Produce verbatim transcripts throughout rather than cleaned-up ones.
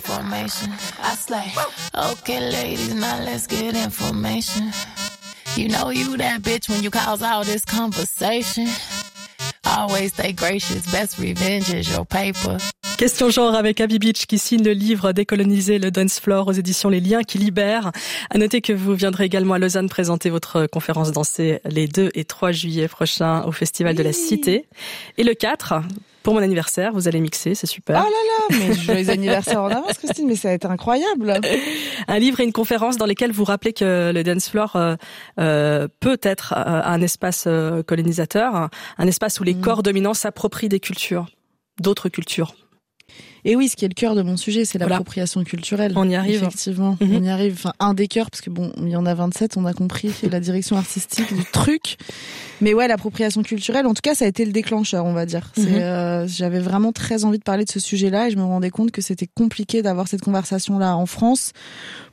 information. I slay. Okay, ladies, now let's get information. You know you that bitch when you cause all this conversation. Always stay gracious, best revenge is your paper. Question genre avec Abby Beach qui signe le livre Décoloniser le dance floor aux éditions Les Liens qui libèrent. À noter que vous viendrez également à Lausanne présenter votre conférence dansée les deux et trois juillet prochains au Festival oui. de la Cité. Et le quatre, pour mon anniversaire, vous allez mixer, c'est super. Oh là là, mais joyeux anniversaire en avance Christine, mais ça va être incroyable. Un livre et une conférence dans lesquels vous rappelez que le dance floor euh, euh, peut être euh, un espace euh, colonisateur, un espace où les mmh. corps dominants s'approprient des cultures, d'autres cultures. Et oui, ce qui est le cœur de mon sujet, c'est voilà. l'appropriation culturelle. On y arrive. Effectivement, mm-hmm. on y arrive. Enfin, un des cœurs, parce que bon, il y en a vingt-sept, on a compris, c'est la direction artistique du truc. Mais ouais, l'appropriation culturelle, en tout cas, ça a été le déclencheur, on va dire. C'est, mm-hmm. euh, j'avais vraiment très envie de parler de ce sujet-là et je me rendais compte que c'était compliqué d'avoir cette conversation-là en France. Pourquoi ?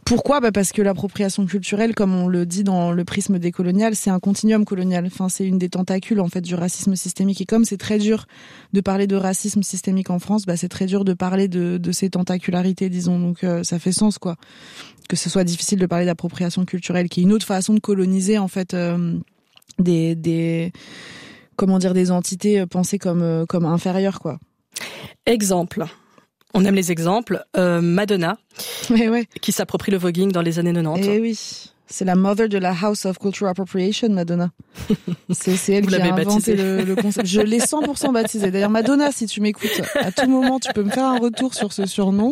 Bah parce que l'appropriation culturelle, comme on le dit dans le prisme décolonial, c'est un continuum colonial. Enfin, c'est une des tentacules en fait du racisme systémique. Et comme c'est très dur de parler de racisme systémique en France, bah c'est très dur de parler de, de ces tentacularités, disons. Donc euh, ça fait sens quoi, que ce soit difficile de parler d'appropriation culturelle, qui est une autre façon de coloniser en fait euh, des des comment dire des entités pensées comme euh, comme inférieures quoi. Exemple. On aime les exemples. Euh, Madonna, ouais, ouais. qui s'approprie le voguing dans les années quatre-vingt-dix. Eh oui, c'est la mother de la House of Cultural Appropriation, Madonna. C'est, c'est elle Vous qui a inventé baptisé. le, le concept. Je l'ai cent pour cent baptisé. D'ailleurs, Madonna, si tu m'écoutes, à tout moment, tu peux me faire un retour sur ce surnom.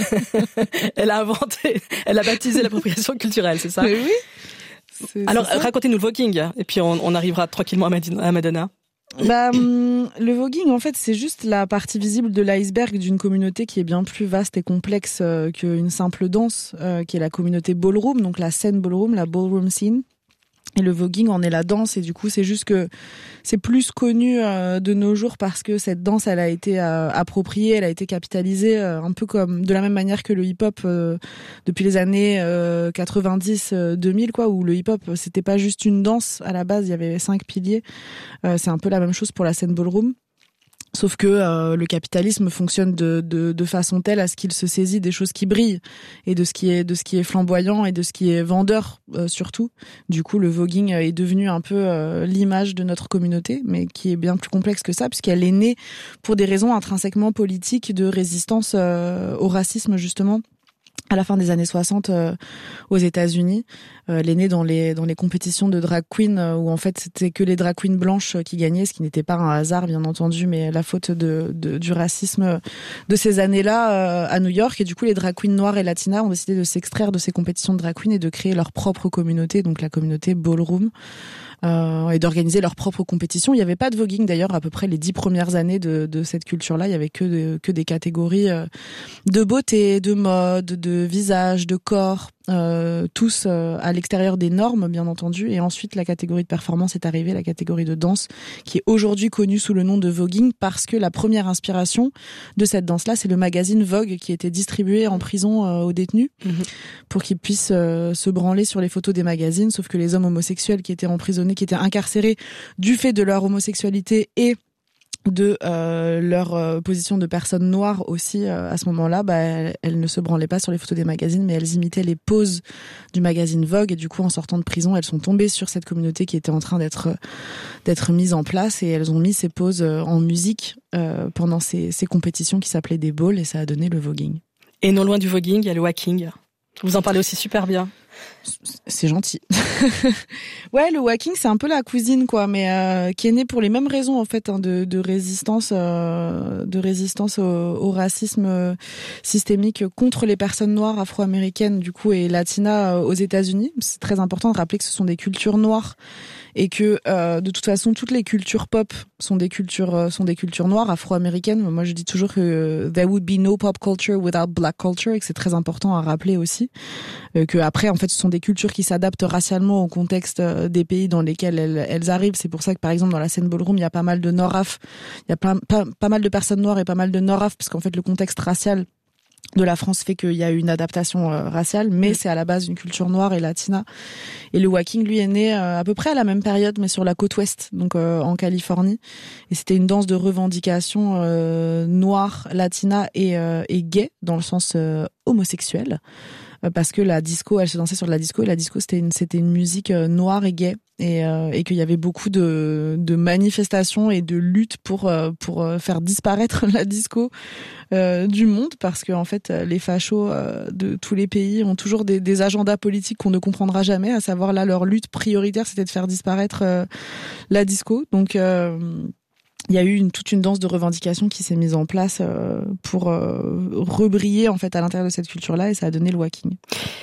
Elle a inventé, elle a baptisé l'appropriation culturelle, c'est ça ? Mais oui. C'est, Alors, c'est racontez-nous le voguing, et puis on, on arrivera tranquillement à Madonna. Bah, le voguing, en fait, c'est juste la partie visible de l'iceberg d'une communauté qui est bien plus vaste et complexe euh, qu'une simple danse, euh, qui est la communauté ballroom, donc la scène ballroom, la ballroom scene. Et le voguing en est la danse, et du coup, c'est juste que c'est plus connu euh, de nos jours parce que cette danse, elle a été euh, appropriée, elle a été capitalisée, euh, un peu comme de la même manière que le hip-hop euh, depuis les années euh, quatre-vingt-dix deux mille, quoi, où le hip-hop, c'était pas juste une danse à la base, il y avait cinq piliers. Euh, c'est un peu la même chose pour la scène ballroom. Sauf que euh, le capitalisme fonctionne de, de, de façon telle à ce qu'il se saisit des choses qui brillent et de ce qui est de ce qui est flamboyant et de ce qui est vendeur euh, surtout. Du coup, le voguing est devenu un peu euh, l'image de notre communauté, mais qui est bien plus complexe que ça puisqu'elle est née pour des raisons intrinsèquement politiques de résistance euh, au racisme justement. À la fin des années soixante euh, aux États-Unis, euh, elle est née dans les dans les compétitions de drag queen euh, où en fait c'était que les drag queens blanches qui gagnaient, ce qui n'était pas un hasard bien entendu, mais la faute de, de du racisme de ces années-là euh, à New York. Et du coup, les drag queens noires et latinas ont décidé de s'extraire de ces compétitions de drag queen et de créer leur propre communauté, donc la communauté ballroom. Euh, et d'organiser leur propre compétition. Il n'y avait pas de voguing d'ailleurs à peu près les dix premières années de, de cette culture-là. Il y avait que, de, que des catégories euh, de beauté, de mode, de visage, de corps, euh, tous euh, à l'extérieur des normes bien entendu. Et ensuite la catégorie de performance est arrivée, la catégorie de danse, qui est aujourd'hui connue sous le nom de voguing parce que la première inspiration de cette danse-là, c'est le magazine Vogue qui était distribué en prison euh, aux détenus mmh. pour qu'ils puissent euh, se branler sur les photos des magazines. Sauf que les hommes homosexuels qui étaient emprisonnés, qui étaient incarcérés du fait de leur homosexualité et de euh, leur euh, position de personnes noires aussi euh, à ce moment-là, bah, elles, elles ne se branlaient pas sur les photos des magazines, mais elles imitaient les poses du magazine Vogue. Et du coup, en sortant de prison, elles sont tombées sur cette communauté qui était en train d'être d'être mise en place, et elles ont mis ces poses en musique euh, pendant ces, ces compétitions qui s'appelaient des balls, et ça a donné le voguing. Et non loin du voguing, il y a le whacking. Vous en parlez aussi super bien. C'est gentil. Ouais, le whacking, c'est un peu la cousine, quoi, mais euh, qui est née pour les mêmes raisons en fait, hein, de, de résistance, euh, de résistance au, au racisme euh, systémique contre les personnes noires, afro-américaines, du coup, et latinas euh, aux États-Unis. C'est très important de rappeler que ce sont des cultures noires et que euh, de toute façon, toutes les cultures pop sont des cultures euh, sont des cultures noires, afro-américaines. Moi, je dis toujours que euh, there would be no pop culture without black culture, et que c'est très important à rappeler aussi. Euh, que après, en fait, ce sont des cultures qui s'adaptent racialement au contexte des pays dans lesquels elles, elles arrivent. C'est pour ça que, par exemple, dans la scène ballroom, il y a pas mal de Nord-Af, il y a pas, pas, pas mal de personnes noires et pas mal de Nord-Af, parce qu'en fait, le contexte racial de la France fait qu'il y a eu une adaptation euh, raciale, mais mmh. c'est à la base une culture noire et latina. Et le walking, lui, est né euh, à peu près à la même période, mais sur la côte ouest, donc euh, en Californie. Et c'était une danse de revendication euh, noire, latina et, euh, et gay, dans le sens euh, homosexuel. Euh, parce que la disco, elle se dansait sur de la disco, et la disco, c'était une, c'était une musique euh, noire et gay. Et, euh, et qu'il y avait beaucoup de, de manifestations et de luttes pour, euh, pour faire disparaître la disco euh, du monde, parce que en fait les fachos euh, de tous les pays ont toujours des, des agendas politiques qu'on ne comprendra jamais, à savoir là leur lutte prioritaire c'était de faire disparaître euh, la disco. Donc euh, il y a eu une, toute une danse de revendication qui s'est mise en place euh, pour euh, rebriller en fait à l'intérieur de cette culture-là, et ça a donné le walking.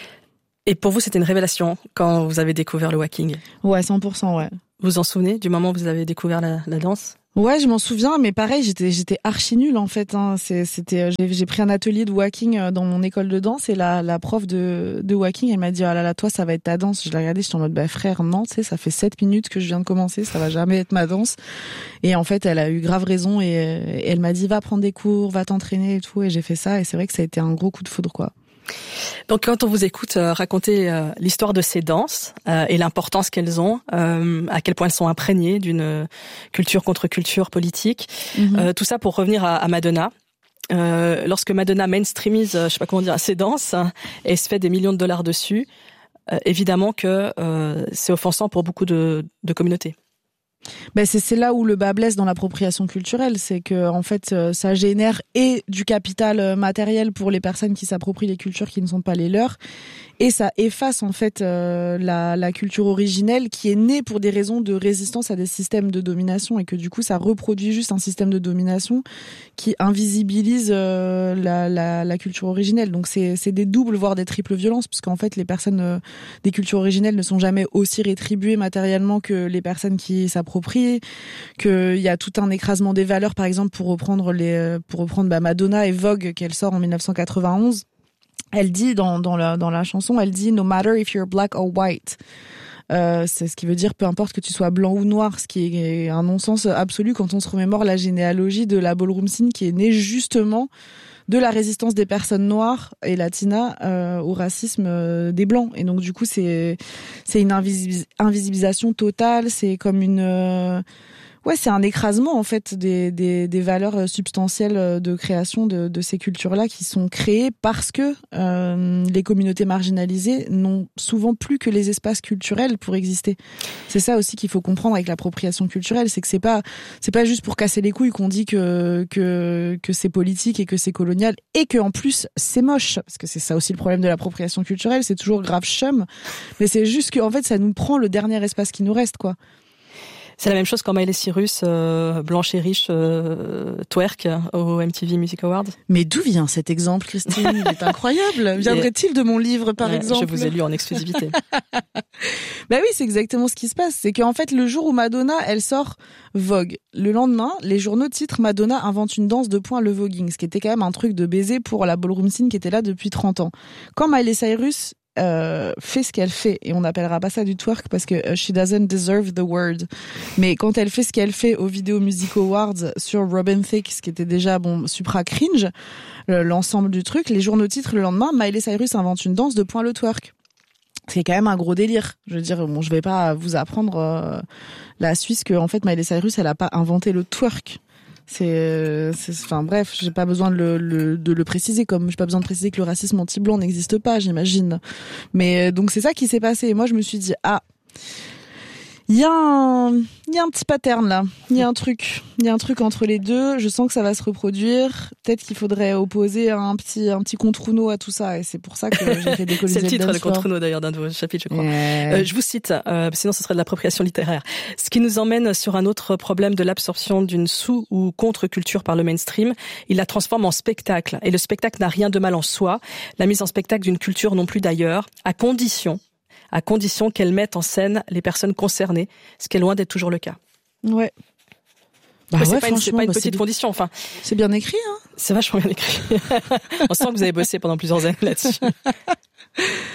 Et pour vous, c'était une révélation quand vous avez découvert le walking? Ouais, cent pour cent, ouais. Vous vous en souvenez du moment où vous avez découvert la, la danse? Ouais, je m'en souviens, mais pareil, j'étais j'étais archi nulle en fait. Hein. C'est, c'était, j'ai, j'ai pris un atelier de walking dans mon école de danse, et la, la prof de, de walking, elle m'a dit, ah là là, toi, ça va être ta danse. Je l'ai regardée, j'étais en mode, bah frère, non, tu sais, ça fait sept minutes que je viens de commencer, ça va jamais être ma danse. Et en fait, elle a eu grave raison, et, et elle m'a dit, va prendre des cours, va t'entraîner et tout. Et j'ai fait ça, et c'est vrai que ça a été un gros coup de foudre, quoi. Donc quand on vous écoute euh, raconter euh, l'histoire de ces danses euh, et l'importance qu'elles ont, euh, à quel point elles sont imprégnées d'une culture contre culture politique, mm-hmm. euh, tout ça pour revenir à, à Madonna. Euh, lorsque Madonna mainstreamise, je sais pas comment dire, ses danses et se fait des millions de dollars dessus, euh, évidemment que euh, c'est offensant pour beaucoup de, de communautés. Ben c'est c'est là où le bas blesse dans l'appropriation culturelle, c'est que en fait ça génère et du capital matériel pour les personnes qui s'approprient les cultures qui ne sont pas les leurs, et ça efface en fait euh, la la culture originelle qui est née pour des raisons de résistance à des systèmes de domination, et que du coup ça reproduit juste un système de domination qui invisibilise euh, la la la culture originelle. Donc c'est c'est des doubles voire des triples violences, puisqu'en fait les personnes euh, des cultures originelles ne sont jamais aussi rétribuées matériellement que les personnes qui s'approprient, qu'il y a tout un écrasement des valeurs, par exemple pour reprendre les pour reprendre bah, Madonna et Vogue qu'elle sort en dix-neuf cent quatre-vingt-onze. Elle dit dans dans la dans la chanson, elle dit no matter if you're black or white. Euh, c'est ce qui veut dire peu importe que tu sois blanc ou noir, ce qui est un non-sens absolu quand on se remémore la généalogie de la ballroom scene qui est née justement de la résistance des personnes noires et latinas euh, au racisme euh, des blancs. Et donc du coup c'est c'est une invisibilis- invisibilisation totale, c'est comme une euh, ouais, c'est un écrasement en fait des des des valeurs substantielles de création de de ces cultures-là qui sont créées parce que euh, les communautés marginalisées n'ont souvent plus que les espaces culturels pour exister. C'est ça aussi qu'il faut comprendre avec l'appropriation culturelle, c'est que c'est pas c'est pas juste pour casser les couilles qu'on dit que que que c'est politique et que c'est colonial et que en plus c'est moche, parce que c'est ça aussi le problème de l'appropriation culturelle, c'est toujours grave chum, mais c'est juste que en fait ça nous prend le dernier espace qui nous reste, quoi. C'est la même chose quand Miley Cyrus, euh, blanche et riche, euh, twerk au M T V Music Awards. Mais d'où vient cet exemple, Christine? Il est incroyable. Viendrait-il de mon livre, par ouais, exemple? Je vous ai lu en exclusivité. Bah oui, c'est exactement ce qui se passe. C'est qu'en fait, le jour où Madonna, elle sort Vogue, le lendemain, les journaux titrent Madonna invente une danse de poing, le voguing, ce qui était quand même un truc de baiser pour la ballroom scene qui était là depuis trente ans. Quand Miley Cyrus Euh, fait ce qu'elle fait, et on n'appellera pas ça du twerk parce que uh, she doesn't deserve the word, mais quand elle fait ce qu'elle fait aux Video Music Awards sur Robin Thicke, ce qui était déjà bon supra cringe, l'ensemble du truc, les journaux titrent le lendemain Miley Cyrus invente une danse de poing, le twerk. C'est quand même un gros délire. Je veux dire, bon, je vais pas vous apprendre euh, la Suisse que en fait Miley Cyrus elle a pas inventé le twerk. C'est, c'est, enfin bref, j'ai pas besoin de le, le, de le préciser, comme j'ai pas besoin de préciser que le racisme anti-blanc n'existe pas, j'imagine. Mais donc c'est ça qui s'est passé. Et moi je me suis dit ah, il y a un, il y a un petit pattern là, il y a un truc, il y a un truc entre les deux. Je sens que ça va se reproduire. Peut-être qu'il faudrait opposer un petit, un petit contre-uno à tout ça. Et c'est pour ça que j'ai fait décoloniser. C'est le titre, le le contre-uno d'ailleurs d'un de vos chapitres, je crois. Yeah. Euh, je vous cite, euh, sinon ce serait de l'appropriation littéraire. Ce qui nous emmène sur un autre problème de l'absorption d'une sous- ou contre-culture par le mainstream. Il la transforme en spectacle. Et le spectacle n'a rien de mal en soi. La mise en spectacle d'une culture non plus d'ailleurs, à condition à condition qu'elle mette en scène les personnes concernées, ce qui est loin d'être toujours le cas. Ouais. Bah ouais, c'est pas une, c'est pas une bah petite c'est condition, enfin. C'est bien écrit, hein. C'est vachement bien écrit. On sent que vous avez bossé pendant plusieurs années là-dessus.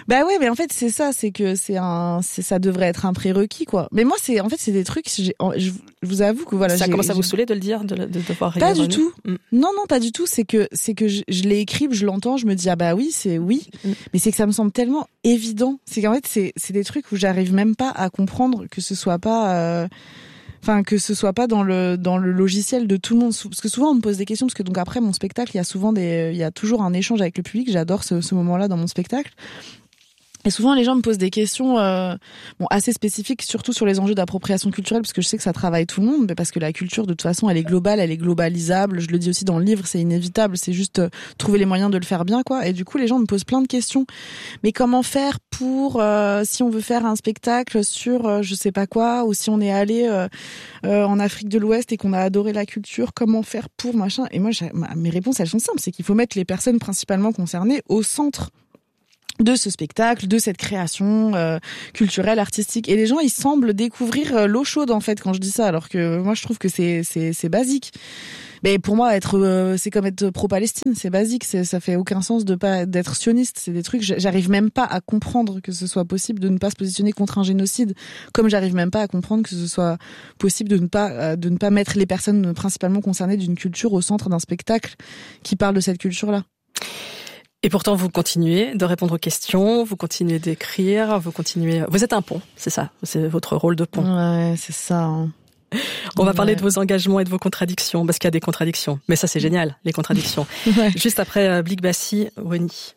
Bah ouais, mais en fait c'est ça, c'est que c'est un, c'est ça devrait être un prérequis quoi. Mais moi c'est, en fait c'est des trucs, j'ai, je, je vous avoue que voilà. Ça j'ai, commence à vous j'ai... saouler de le dire, de, de devoir. Pas du tout. Mm. Non non pas du tout. C'est que c'est que je, je l'ai écrit, je l'entends, je me dis ah bah oui c'est oui, mm. mais c'est que ça me semble tellement évident. C'est qu'en fait c'est c'est des trucs où j'arrive même pas à comprendre que ce soit pas. Euh... Enfin, que ce soit pas dans le dans le logiciel de tout le monde, parce que souvent on me pose des questions, parce que donc après mon spectacle, il y a souvent des, il y a toujours un échange avec le public. J'adore ce, ce moment-là dans mon spectacle. Et souvent, les gens me posent des questions euh, bon, assez spécifiques, surtout sur les enjeux d'appropriation culturelle, parce que je sais que ça travaille tout le monde, mais parce que la culture, de toute façon, elle est globale, elle est globalisable. Je le dis aussi dans le livre, c'est inévitable, c'est juste euh, trouver les moyens de le faire bien, quoi. Et du coup, les gens me posent plein de questions. Mais comment faire pour, euh, si on veut faire un spectacle sur, euh, je sais pas quoi, ou si on est allé euh, euh, en Afrique de l'Ouest et qu'on a adoré la culture, comment faire pour, machin. Et moi, j'ai, mes réponses, elles sont simples, c'est qu'il faut mettre les personnes principalement concernées au centre de ce spectacle, de cette création euh, culturelle, artistique. Et les gens, ils semblent découvrir euh, l'eau chaude, en fait, quand je dis ça, alors que moi, je trouve que c'est c'est c'est basique. Mais pour moi, être euh, c'est comme être pro-Palestine, c'est basique, c'est, ça fait aucun sens de pas d'être sioniste. C'est des trucs, j'arrive même pas à comprendre que ce soit possible de ne pas se positionner contre un génocide, comme j'arrive même pas à comprendre que ce soit possible de ne pas euh, de ne pas mettre les personnes principalement concernées d'une culture au centre d'un spectacle qui parle de cette culture-là. Et pourtant, vous continuez de répondre aux questions, vous continuez d'écrire, vous continuez... Vous êtes un pont, c'est ça, c'est votre rôle de pont. Ouais, c'est ça. Hein. On va ouais. parler de vos engagements et de vos contradictions, parce qu'il y a des contradictions. Mais ça, c'est génial, les contradictions. ouais. Juste après euh, Blik Bassi, Woni.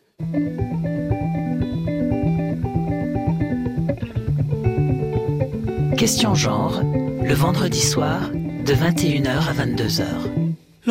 Question genre, le vendredi soir, de vingt et une heures à vingt-deux heures.